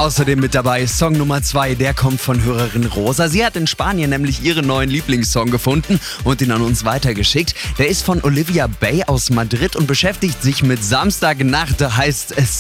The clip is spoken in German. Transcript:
Außerdem mit dabei Song Nummer 2, der kommt von Hörerin Rosa. Sie hat in Spanien nämlich ihren neuen Lieblingssong gefunden und ihn an uns weitergeschickt. Der ist von Olivia Bay aus Madrid und beschäftigt sich mit Samstagnacht, heißt